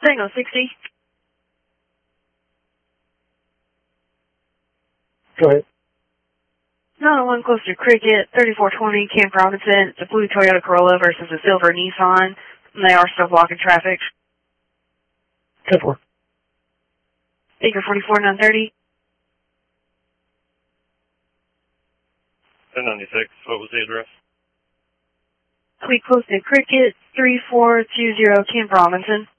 Tango 60. Go ahead. 901 close to Cricket, 3420 Camp Robinson. It's a blue Toyota Corolla versus a silver Nissan, and they are still blocking traffic. 10-4. Baker 44 930. 1096, what was the address? We close to Cricket, 3420 Camp Robinson.